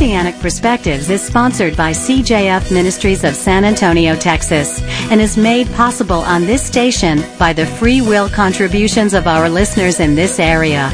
Messianic Perspectives is sponsored by CJF Ministries of San Antonio, Texas, and is made possible on this station by the free will contributions of our listeners in this area.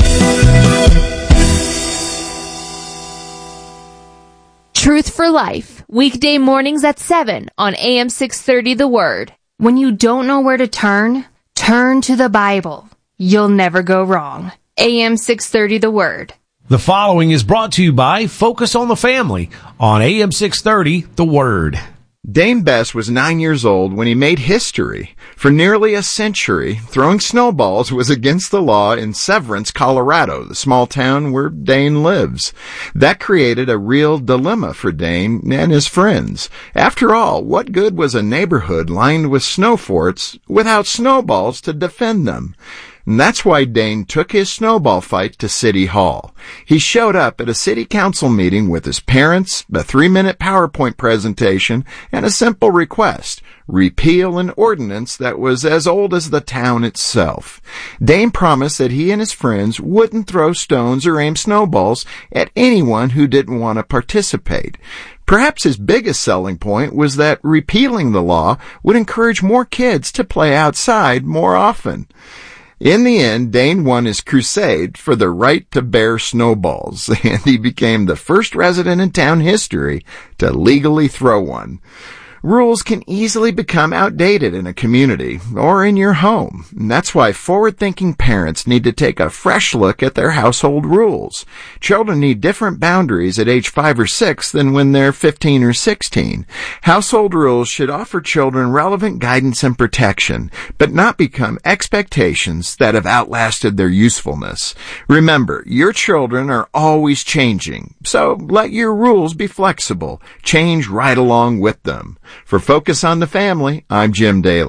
Truth for Life, weekday mornings at 7 on AM 630 The Word. When you don't know where to turn to the Bible. You'll never go wrong. AM 630 The Word. The following is brought to you by Focus on the Family on AM 630 The Word. Dane Bess was 9 years old when he made history. For nearly a century, throwing snowballs was against the law in Severance, Colorado, the small town where Dane lives. That created a real dilemma for Dane and his friends. After all, what good was a neighborhood lined with snow forts without snowballs to defend them? And that's why Dane took his snowball fight to City Hall. He showed up at a city council meeting with his parents, a 3-minute PowerPoint presentation, and a simple request: repeal an ordinance that was as old as the town itself. Dane promised that he and his friends wouldn't throw stones or aim snowballs at anyone who didn't want to participate. Perhaps his biggest selling point was that repealing the law would encourage more kids to play outside more often. In the end, Dane won his crusade for the right to bear snowballs, and he became the first resident in town history to legally throw one. Rules can easily become outdated in a community or in your home. And that's why forward-thinking parents need to take a fresh look at their household rules. Children need different boundaries at age 5 or 6 than when they're 15 or 16. Household rules should offer children relevant guidance and protection, but not become expectations that have outlasted their usefulness. Remember, your children are always changing, so let your rules be flexible. Change right along with them. For Focus on the Family, I'm Jim Daly.